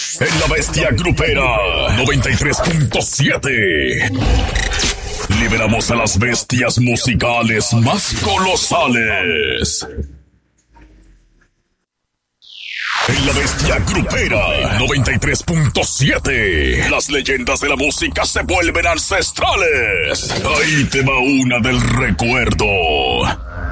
En la bestia grupera 93.7. Liberamos a las bestias musicales más colosales. En la bestia grupera 93.7. Las leyendas de la música se vuelven ancestrales. Ahí te va una del recuerdo.